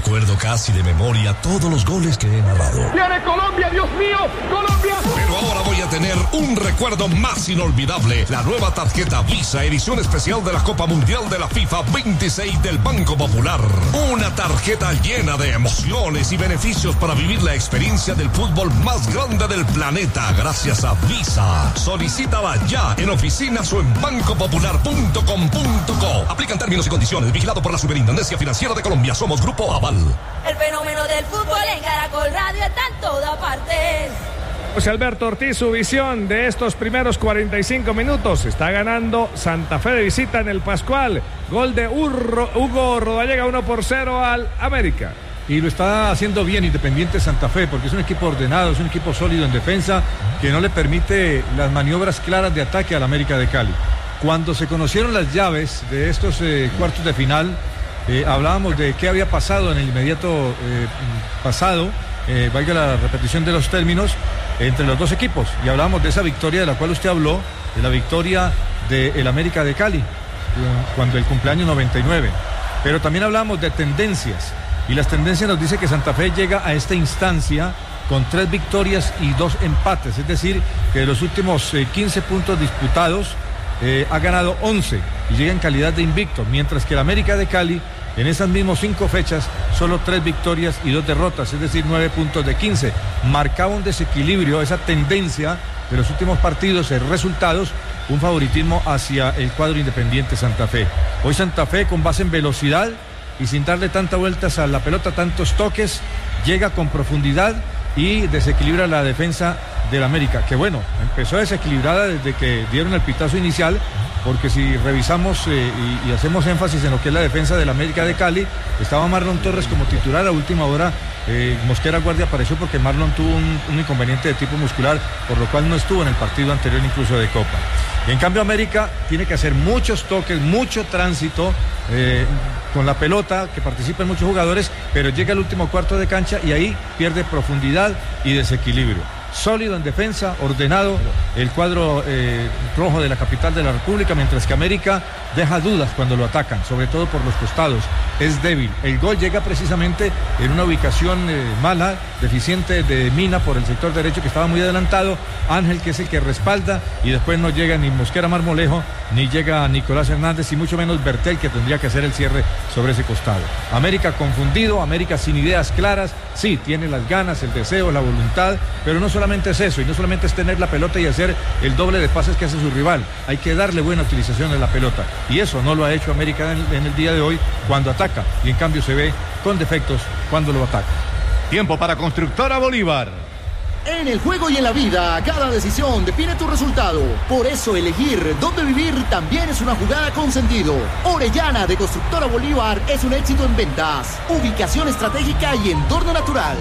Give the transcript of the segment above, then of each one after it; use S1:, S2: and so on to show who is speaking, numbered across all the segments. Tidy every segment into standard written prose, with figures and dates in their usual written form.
S1: recuerdo casi de memoria todos los goles que he narrado.
S2: ¡Viene Colombia, Dios mío! ¡Colombia!
S1: Pero ahora voy a tener un recuerdo más inolvidable. La nueva tarjeta Visa, edición especial de la Copa Mundial de la FIFA 26 del Banco Popular. Una tarjeta llena de emociones y beneficios para vivir la experiencia del fútbol más grande del planeta gracias a Visa. Solicítala ya en oficinas o en bancopopular.com.co. Aplican términos y condiciones. Vigilado por la Superintendencia Financiera de Colombia. Somos Grupo Aval.
S3: El fenómeno del fútbol en Caracol Radio está en toda parte.
S4: José Alberto Ortiz, su visión de estos primeros 45 minutos. Está ganando Santa Fe de visita en el Pascual. Gol de Hugo Rodallega, 1-0 al América.
S5: Y lo está haciendo bien Independiente Santa Fe, porque es un equipo ordenado, es un equipo sólido en defensa, que no le permite las maniobras claras de ataque al América de Cali. Cuando se conocieron las llaves de estos cuartos de final, hablábamos de qué había pasado en el inmediato pasado, valga la repetición de los términos, entre los dos equipos, y hablábamos de esa victoria de la cual usted habló, de la victoria del América de Cali, cuando el cumpleaños 99, pero también hablábamos de tendencias, y las tendencias nos dice que Santa Fe llega a esta instancia con 3 victorias y 2 empates, es decir, que de los últimos 15 puntos disputados ha ganado 11 y llega en calidad de invicto, mientras que el América de Cali en esas mismas 5 fechas solo 3 victorias y 2 derrotas, es decir, 9 puntos de 15. Marcaba un desequilibrio, esa tendencia de los últimos partidos, resultados, un favoritismo hacia el cuadro Independiente Santa Fe. Hoy Santa Fe con base en velocidad y sin darle tantas vueltas a la pelota, tantos toques, llega con profundidad y desequilibra la defensa del América, que bueno, empezó desequilibrada desde que dieron el pitazo inicial, porque si revisamos y hacemos énfasis en lo que es la defensa del América de Cali, estaba Marlon Torres como titular. A última hora Mosquera Guardia apareció porque Marlon tuvo un inconveniente de tipo muscular, por lo cual no estuvo en el partido anterior incluso de Copa. En cambio América tiene que hacer muchos toques, mucho tránsito con la pelota, que participan muchos jugadores, pero llega al último cuarto de cancha y ahí pierde profundidad y desequilibrio. Sólido en defensa, ordenado el cuadro rojo de la capital de la República, mientras que América deja dudas cuando lo atacan, sobre todo por los costados, es débil. El gol llega precisamente en una ubicación mala, deficiente de Mina por el sector derecho, que estaba muy adelantado, Ángel, que es el que respalda, y después no llega ni Mosquera Marmolejo, ni llega Nicolás Hernández, y mucho menos Bertel, que tendría que hacer el cierre sobre ese costado. América confundido, América sin ideas claras, sí, tiene las ganas, el deseo, la voluntad, pero no solamente es eso, y no solamente es tener la pelota y hacer el doble de pases que hace su rival, hay que darle buena utilización de la pelota, y eso no lo ha hecho América en el día de hoy cuando ataca, y en cambio se ve con defectos cuando lo ataca.
S6: Tiempo para Constructora Bolívar.
S7: En el juego y en la vida, cada decisión define tu resultado. Por eso elegir dónde vivir también es una jugada con sentido. Orellana de Constructora Bolívar es un éxito en ventas, ubicación estratégica y entorno natural.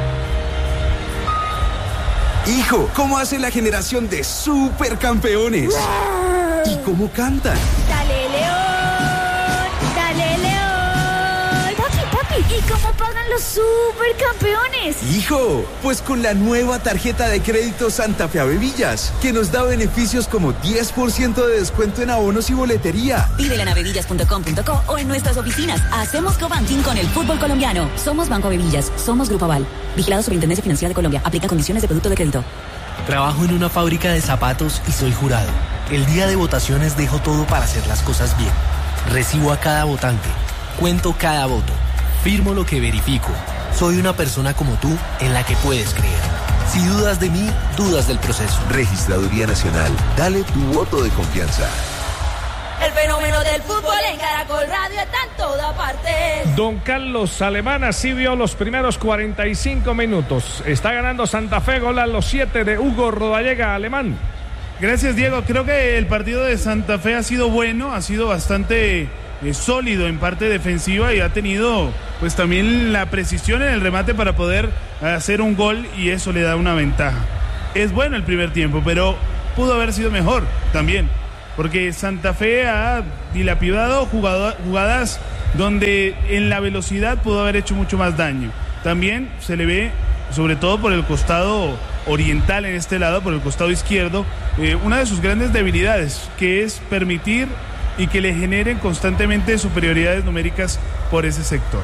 S8: Hijo, ¿cómo hace la generación de supercampeones? ¿Y cómo cantan?
S3: ¡Dale, León! ¡Dale, León! Papi, ¿y cómo pagan los supercampeones?
S8: Hijo, pues con la nueva tarjeta de crédito Santa Fe Avevillas, que nos da beneficios como 10% de descuento en abonos y boletería.
S9: Pídela en avevillas.com.co o en nuestras oficinas. Hacemos co-banking con el fútbol colombiano. Somos Banco Avevillas, somos Grupo Aval. Vigilado Superintendencia Financiera de Colombia. Aplica condiciones de producto de crédito.
S10: Trabajo en una fábrica de zapatos y soy jurado. El día de votaciones dejo todo para hacer las cosas bien. Recibo a cada votante. Cuento cada voto. Firmo lo que verifico. Soy una persona como tú en la que puedes creer. Si dudas de mí, dudas del proceso.
S11: Registraduría Nacional. Dale tu voto de confianza.
S3: El fenómeno del fútbol en Caracol Radio está en toda parte.
S4: Don Carlos Alemana sí vio los primeros 45 minutos. Está ganando Santa Fe, gol a los 7 de Hugo Rodallega, Alemán.
S12: Gracias, Diego. Creo que el partido de Santa Fe ha sido bueno, ha sido bastante sólido en parte defensiva y ha tenido pues también la precisión en el remate para poder hacer un gol y eso le da una ventaja. Es bueno el primer tiempo, pero pudo haber sido mejor también, porque Santa Fe ha dilapidado jugadas donde en la velocidad pudo haber hecho mucho más daño. También se le ve, sobre todo por el costado oriental en este lado, por el costado izquierdo, una de sus grandes debilidades, que es permitir y que le generen constantemente superioridades numéricas por ese sector.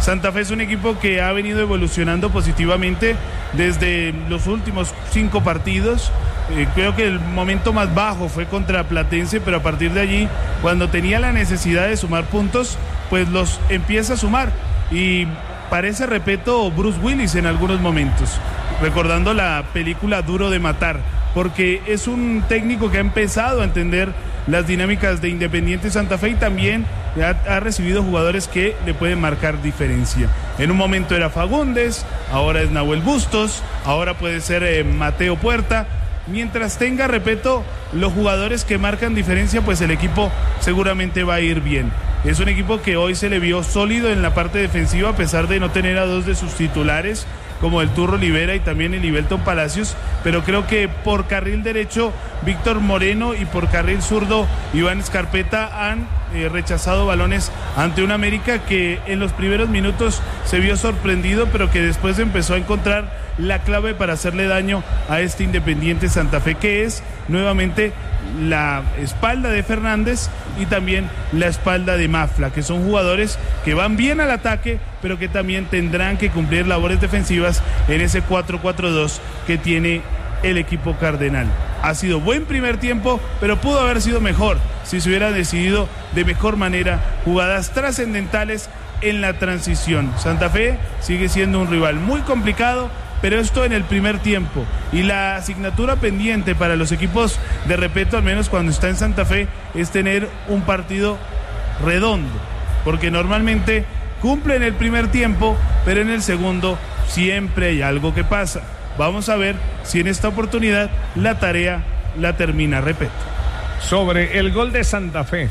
S12: Santa Fe es un equipo que ha venido evolucionando positivamente desde los últimos 5 partidos. Creo que el momento más bajo fue contra Platense, pero a partir de allí, cuando tenía la necesidad de sumar puntos, pues los empieza a sumar. Y parece, repito, Bruce Willis en algunos momentos, recordando la película Duro de Matar, porque es un técnico que ha empezado a entender las dinámicas de Independiente Santa Fe y también ha recibido jugadores que le pueden marcar diferencia. En un momento era Fagundes, ahora es Nahuel Bustos, ahora puede ser Mateo Puerta. Mientras tenga, repito, los jugadores que marcan diferencia, pues el equipo seguramente va a ir bien. Es un equipo que hoy se le vio sólido en la parte defensiva, a pesar de no tener a 2 de sus titulares, como el Turro Olivera y también el Ibelton Palacios, pero creo que por carril derecho Víctor Moreno y por carril zurdo Iván Escarpeta han rechazado balones ante un América que en los primeros minutos se vio sorprendido, pero que después empezó a encontrar la clave para hacerle daño a este Independiente Santa Fe, que es nuevamente la espalda de Fernández y también la espalda de Mafla, que son jugadores que van bien al ataque, pero que también tendrán que cumplir labores defensivas en ese 4-4-2 que tiene el equipo cardenal. Ha sido buen primer tiempo, pero pudo haber sido mejor si se hubiera decidido de mejor manera jugadas trascendentales en la transición. Santa Fe sigue siendo un rival muy complicado, pero esto en el primer tiempo. Y la asignatura pendiente para los equipos de Repeto, al menos cuando está en Santa Fe, es tener un partido redondo, porque normalmente cumple en el primer tiempo, pero en el segundo siempre hay algo que pasa. Vamos a ver si en esta oportunidad la tarea la termina Repeto.
S4: Sobre el gol de Santa Fe,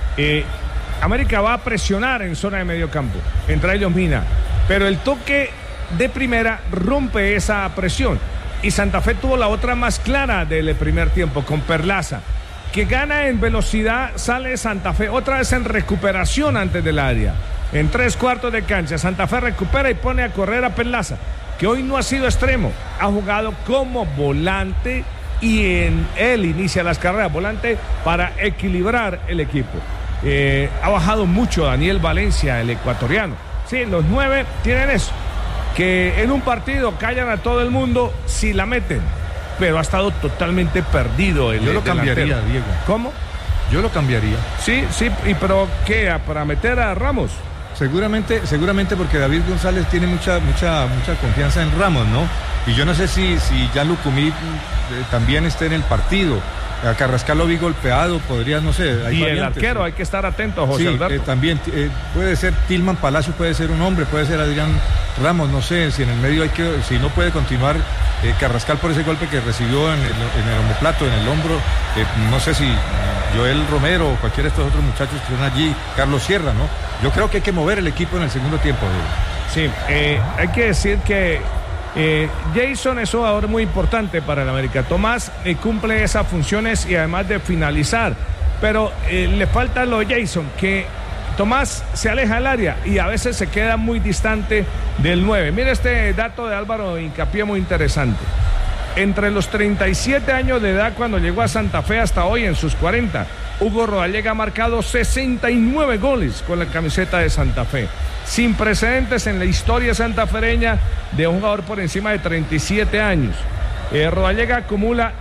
S4: América va a presionar en zona de medio campo, entre ellos Mina, pero el toque de primera rompe esa presión y Santa Fe tuvo la otra más clara del primer tiempo con Perlaza, que gana en velocidad. Sale Santa Fe otra vez en recuperación antes del área, en 3/4 de cancha. Santa Fe recupera y pone a correr a Perlaza, que hoy no ha sido extremo, ha jugado como volante y él inicia las carreras, volante para equilibrar el equipo. Ha bajado mucho Daniel Valencia, el ecuatoriano. Sí, los 9 tienen eso, que en un partido callan a todo el mundo si la meten, pero ha estado totalmente perdido el
S5: Yo lo
S4: delantero.
S5: cambiaría, Diego.
S4: ¿Cómo?
S5: Yo lo cambiaría.
S4: Sí, pero ¿qué? ¿Para meter a Ramos?
S5: Seguramente porque David González tiene mucha confianza en Ramos, ¿no? Y yo no sé si ya Lucumí también esté en el partido. A Carrascal lo vi golpeado, podría, no sé.
S4: Y el arquero, hay que estar atento, José Alberto.
S5: También puede ser Tilman Palacio, puede ser un hombre, puede ser Adrián Ramos, no sé, si en el medio si no puede continuar Carrascal por ese golpe que recibió en el omoplato, en el hombro, no sé si Joel Romero o cualquiera de estos otros muchachos que están allí, Carlos Sierra, ¿no? Yo creo que hay que mover el equipo en el segundo tiempo.
S4: Sí, hay que decir que Jason es un jugador muy importante para el América. Tomás cumple esas funciones y además de finalizar, pero le falta lo de Jason, que Tomás se aleja del área y a veces se queda muy distante del 9. Mira este dato de Álvaro Hincapié muy interesante. Entre los 37 años de edad cuando llegó a Santa Fe hasta hoy en sus 40, Hugo Rodallega ha marcado 69 goles con la camiseta de Santa Fe, sin precedentes en la historia santafereña de un jugador por encima de 37 años. Rodallega acumula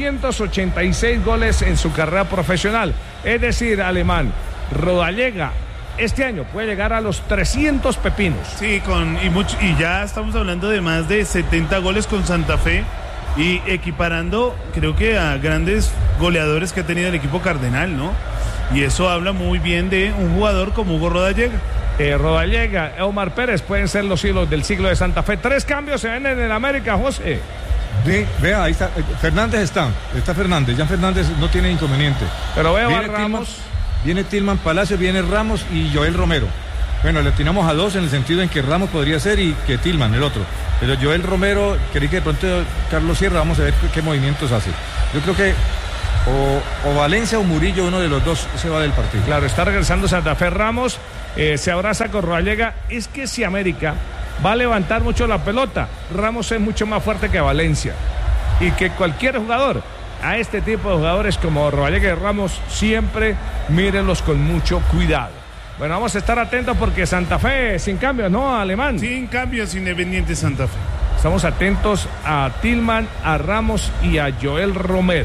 S4: 286 goles en su carrera profesional, es decir, Alemán, Rodallega este año puede llegar a los 300 pepinos.
S12: Sí, y ya estamos hablando de más de 70 goles con Santa Fe y equiparando, creo que a grandes goleadores que ha tenido el equipo cardenal, ¿no? Y eso habla muy bien de un jugador como Hugo Rodallega.
S4: Rodallega, Omar Pérez pueden ser los hilos del siglo de Santa Fe. 3 cambios se ven en el América, José.
S5: Sí, vea, ahí está. Fernández está Fernández. Ya Fernández no tiene inconveniente.
S4: Pero veo a Ramos.
S5: Viene Tilman Palacio, viene Ramos y Joel Romero. Bueno, le atinamos a 2 en el sentido en que Ramos podría ser y que Tilman, el otro. Pero Joel Romero, creí que de pronto Carlos Sierra, vamos a ver qué movimientos hace. Yo creo que o Valencia o Murillo, uno de los dos se va del partido.
S4: Claro, está regresando Santa Fe. Ramos se abraza con Rodallega. Es que si América va a levantar mucho la pelota, Ramos es mucho más fuerte que Valencia y que cualquier jugador. A este tipo de jugadores como Rodallega y Ramos siempre mírenlos con mucho cuidado. Bueno, vamos a estar atentos porque Santa Fe sin cambios, ¿no, Alemán?
S12: Sin cambios, Independiente Santa Fe.
S4: Estamos atentos a Tillman, a Ramos y a Joel Romero.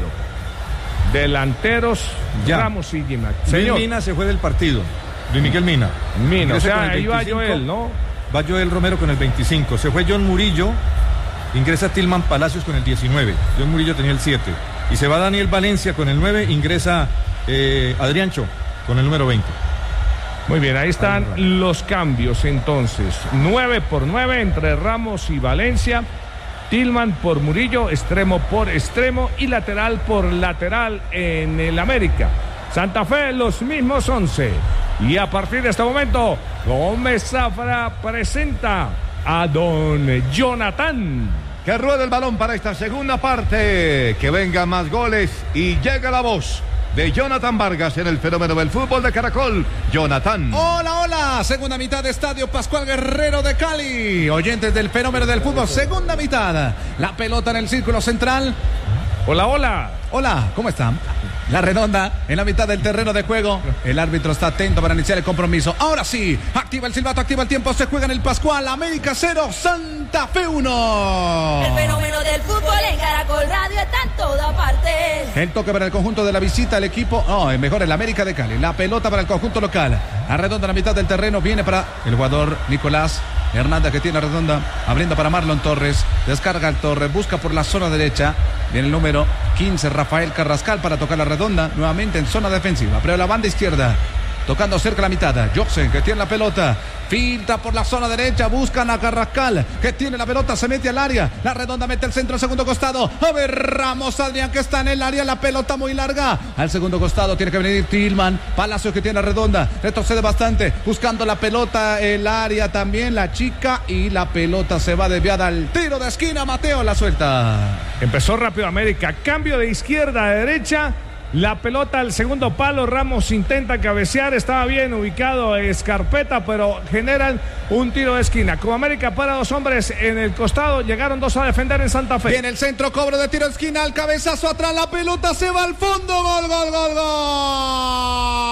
S4: Delanteros, ya. Ramos y Gimac.
S5: Señor Mina se fue del partido. Luis Miguel Mina.
S4: O sea, ahí va Joel, ¿no?
S5: Va Joel Romero con el 25. Se fue John Murillo. Ingresa Tillman Palacios con el 19. John Murillo tenía el 7. Y se va Daniel Valencia con el 9. Ingresa Adriancho con el número 20.
S4: Muy bien, ahí están los cambios entonces. 9 por 9 entre Ramos y Valencia. Tillman por Murillo, extremo por extremo y lateral por lateral en el América. Santa Fe, los mismos 11. Y a partir de este momento, Gómez Zafra presenta a don Jonathan.
S6: Que ruede el balón para esta segunda parte. Que vengan más goles y llega la voz de Jonathan Vargas en el fenómeno del fútbol de Caracol. Jonathan.
S13: Hola, hola. Segunda mitad de Estadio Pascual Guerrero de Cali. Oyentes del fenómeno del fútbol. Segunda mitad. La pelota en el círculo central.
S4: Hola, hola.
S13: Hola, ¿cómo están? La redonda en la mitad del terreno de juego. El árbitro está atento para iniciar el compromiso. Ahora sí, activa el silbato, activa el tiempo. Se juega en el Pascual. América 0, Santa Fe 1.
S3: El fenómeno del fútbol en Caracol Radio está en toda parte.
S13: El toque para el conjunto de la visita, el equipo. Mejor el América de Cali. La pelota para el conjunto local. A redonda en la mitad del terreno. Viene para el jugador Nicolás Hernández, que tiene redonda. Abriendo para Marlon Torres. Descarga el Torres. Busca por la zona derecha. Viene el número 15, Rafael Carrascal, para tocar la redonda. Nuevamente en zona defensiva. Pero la banda izquierda. Tocando cerca la mitad. Joxen, que tiene la pelota. Filtra por la zona derecha. Buscan a Carrascal, que tiene la pelota. Se mete al área. La redonda mete el centro al segundo costado. A ver, Ramos Adrián, que está en el área. La pelota muy larga. Al segundo costado tiene que venir Tillman. Palacios, que tiene la redonda. Retrocede bastante. Buscando la pelota. El área también. La chica. Y la pelota se va desviada al tiro de esquina. Mateo la suelta.
S4: Empezó rápido América. Cambio de izquierda a derecha. La pelota al segundo palo. Ramos intenta cabecear. Estaba bien ubicado Escarpeta, pero generan un tiro de esquina. Como América para dos hombres en el costado, llegaron dos a defender en Santa Fe.
S13: Viene el centro, cobro de tiro de esquina. El cabezazo atrás. La pelota se va al fondo. Gol, gol, gol, gol.